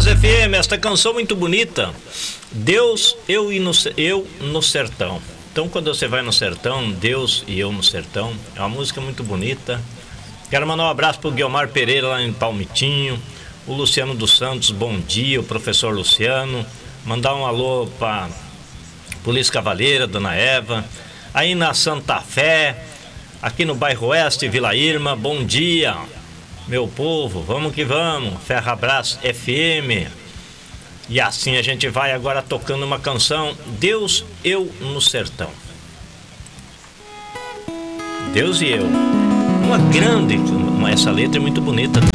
Abraço FM, esta canção muito bonita. Deus, eu no sertão. Então, quando você vai no sertão, Deus e eu no sertão, é uma música muito bonita. Quero mandar um abraço pro Guilmar Pereira lá em Palmitinho, o Luciano dos Santos, bom dia, o professor Luciano. Mandar um alô para Polícia Cavaleira, Dona Eva. Aí na Santa Fé, aqui no bairro Oeste, Vila Irma, bom dia, meu povo, vamos que vamos, Ferrabras FM. E assim a gente vai agora tocando uma canção, Deus, eu no sertão. Deus e eu. Essa letra é muito bonita.